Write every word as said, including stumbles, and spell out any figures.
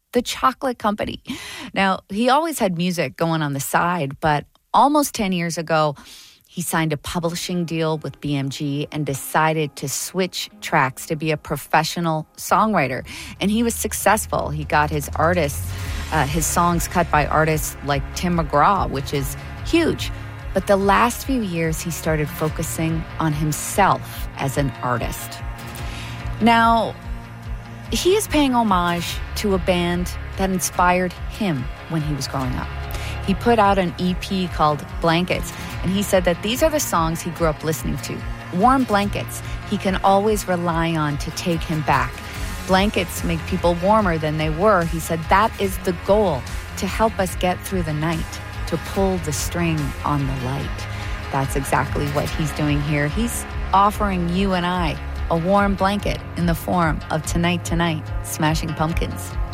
The Chocolate Company. Now, he always had music going on the side, but almost ten years ago, he signed a publishing deal with B M G and decided to switch tracks to be a professional songwriter. And he was successful. He got his artists, uh, his songs cut by artists like Tim McGraw, which is huge. But the last few years, he started focusing on himself as an artist. Now, he is paying homage to a band that inspired him when he was growing up. He put out an E P called Blankets, and he said that these are the songs he grew up listening to. Warm blankets he can always rely on to take him back. Blankets make people warmer than they were. He said that is the goal, to help us get through the night, to pull the string on the light. That's exactly what he's doing here. He's offering you and I a warm blanket in the form of Tonight Tonight, Smashing Pumpkins.